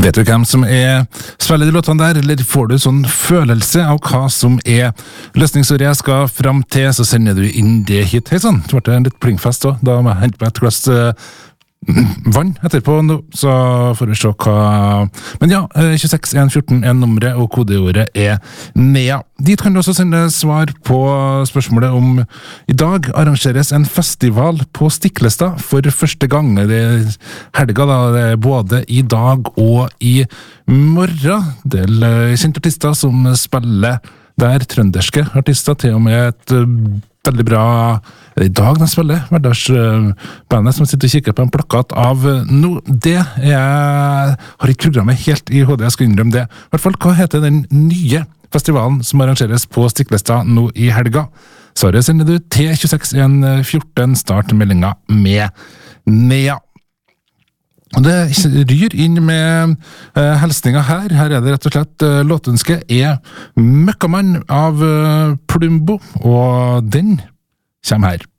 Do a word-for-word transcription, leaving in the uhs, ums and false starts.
Vet du hvem som er spiller de låtene der, eller får du sånn følelse av hva som er løsningsordet jeg skal fram til, så sender du inn det hit. Hei sånn, det ble en litt plingfest også. Da må jeg hente meg et glass uh, vann etterpå, så får vi se hva... Men ja, tjueseks en fjorten er nummeret, og kodeordet er Nea. Dit kan du også sende svar på spørsmålet om i dag arrangeres en festival på Stiklestad for første gang. Det er helga da, det er både i dag og i morgen. Det er kjente artister som spiller der, trønderske artister, til og med et veldig bra, i dag de spiller, hverdagsbandet som sitter og kikker på en plakat av nå. Det er, har ikke programmet helt i hodet, jeg skal innrømme det. I hvert fall, hva heter den nye festivalen som arrangeres på Stiklestad nå i helga? Svaret sender du til tjueseks en fjorten, start meldinga med Nea. Og det ryr inn med uh, helsninger her. Her er det rett og slett uh, låtønske er Møkkamann av uh, Plumbo, og den kommer her.